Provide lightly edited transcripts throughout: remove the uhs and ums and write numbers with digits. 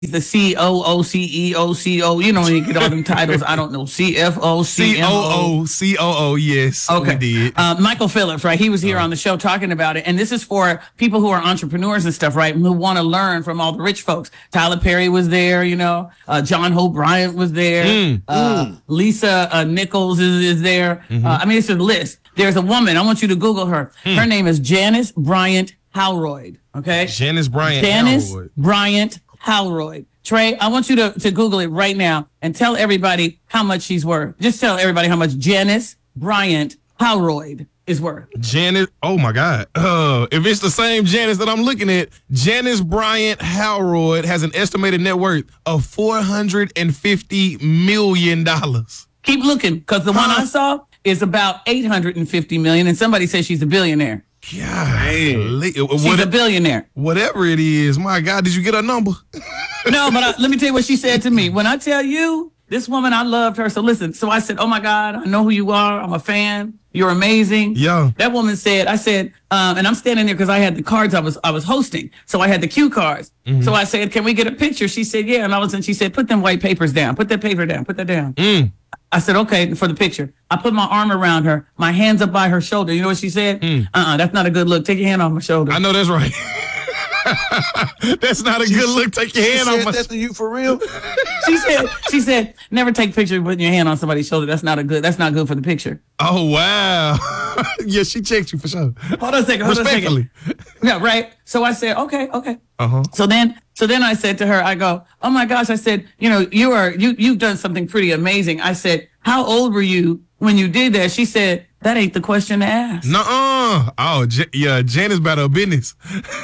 the COO, CEO, CO. You know, you get all them titles. I don't know. CFO, CMO. COO, yes. Okay. We did. Michael Phillips, right? He was here on the show talking about it. And this is for people who are entrepreneurs and stuff, right? Who want to learn from all the rich folks. Tyler Perry was there, you know. John Hope Bryant was there. Lisa Nichols is there. I mean, it's a list. There's a woman. I want you to Google her. Her name is Janice Bryant Howroyd. Okay? Janice Bryant Howroyd. Trey, I want you to Google it right now and tell everybody how much she's worth. Just tell everybody how much Janice Bryant Howroyd is worth. Janice, oh my God. If it's the same Janice that I'm looking at, Janice Bryant Howroyd has an estimated net worth of $450 million. Keep looking, because the one I saw is about $850 million, and somebody says she's a billionaire. God, she's a billionaire. Whatever it is, my God, did you get her number? No, but let me tell you what she said to me. When I tell you, this woman, I loved her. So listen, so I said, oh my God, I know who you are. I'm a fan. You're amazing. Yeah. That woman said, I said, and I'm standing there because I had the cards I was hosting. So I had the cue cards. So I said, can we get a picture? She said, yeah. And all of a sudden she said, put them white papers down. Put that paper down. Put that down. I said, okay, for the picture. I put my arm around her, my hands up by her shoulder. You know what she said? That's not a good look. Take your hand off my shoulder. I know that's right. That's not a good look. Take your hand off my shoulder. That's you for real? She said, never take pictures with your hand on somebody's shoulder. That's not good for the picture. Oh, wow. Yeah, she checked you for sure. Hold on a second. Respectfully. Yeah, right. So I said, okay. So then I said to her, I go, oh my gosh. I said, you know, you've done something pretty amazing. I said, how old were you when you did that? She said, that ain't the question to ask. Nuh-uh. Oh, yeah, Janice about her business.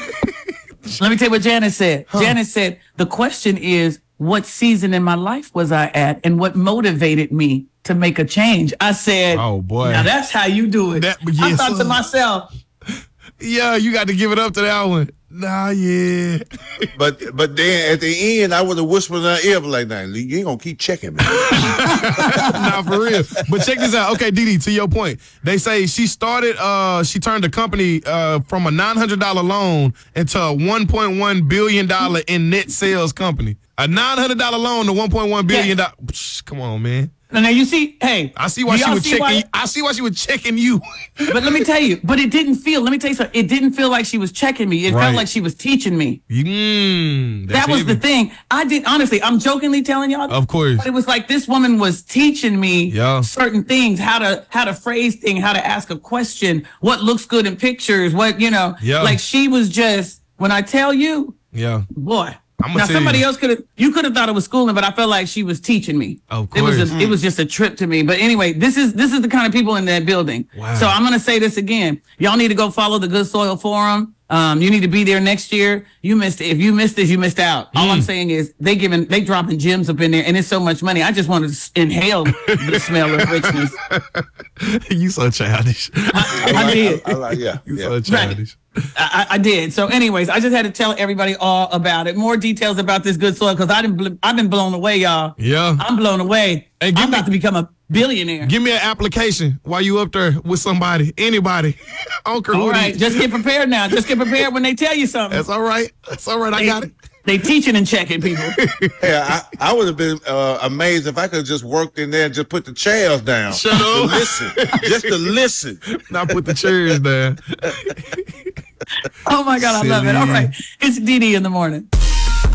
Let me tell you what Janice said. Janice said, the question is, what season in my life was I at and what motivated me to make a change? I said, oh boy, now that's how you do it. I thought to myself, yeah, you got to give it up to that one. Nah, yeah. But then at the end, I would have whispered in her ear like, nah, you ain't gonna keep checking me. Nah, for real. But check this out. Okay, Didi, to your point, they say she turned the company from a $900 loan into a $1.1 billion in net sales company. A $900 loan to $1.1 billion. Yes. Come on, man. Now you see, hey, I see why she was checking. I see why she was checking you. But let me tell you, let me tell you something. It didn't feel like she was checking me. It felt like she was teaching me. That was the thing. Honestly, I'm jokingly telling y'all. Of course. But it was like this woman was teaching me certain things, how to phrase things, how to ask a question, what looks good in pictures, what, you know, like she was just, when I tell you, boy. Now somebody else could have thought it was schooling, but I felt like she was teaching me. Of course. It was just a trip to me. But anyway, this is the kind of people in that building. Wow. So I'm gonna say this again. Y'all need to go follow the Good Soil Forum. You need to be there next year. If you missed this, you missed out. All I'm saying is they dropping gems up in there, and it's so much money. I just want to inhale the smell of richness. You so childish. I did. You so childish. I did. So anyways, I just had to tell everybody all about it. More details about this Good Soil, because I've been blown away, y'all. Yeah. I'm blown away. Hey, I'm about to become a billionaire. Give me an application while you up there with somebody, anybody. All right, just get prepared now. Just get prepared when they tell you something. That's all right. I got it. They teaching and checking people. Yeah, I would have been amazed if I could have just worked in there and just put the chairs down. Shut up. Just to listen. Not put the chairs down. Oh my God, I love it. All right, it's Didi in the morning.